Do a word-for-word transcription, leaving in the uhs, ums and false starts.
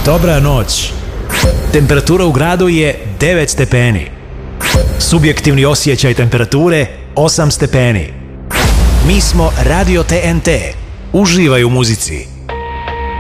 Dobra noć. Temperatura u gradu je devet stepeni. Subjektivni osjećaj temperature osam stepeni. Mi smo Radio T N T. Uživaj u muzici.